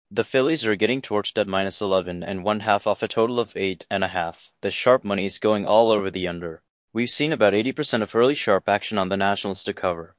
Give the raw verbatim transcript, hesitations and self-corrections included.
The Phillies are getting torched at minus eleven and one half off a total of eight and a half. The sharp money is going all over the under. We've seen about eighty percent of early sharp action on the Nationals to cover.